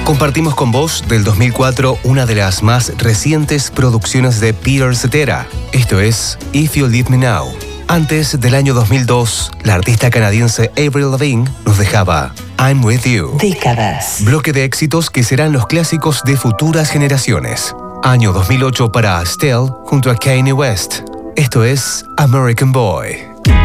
Compartimos con vos del 2004 una de las más recientes producciones de Peter Cetera. Esto es If You Leave Me Now. Antes del año 2002, la artista canadiense Avril Lavigne nos dejaba I'm With You. Décadas. Bloque de éxitos que serán los clásicos de futuras generaciones. Año 2008 para Estelle junto a Kanye West. Esto es American Boy.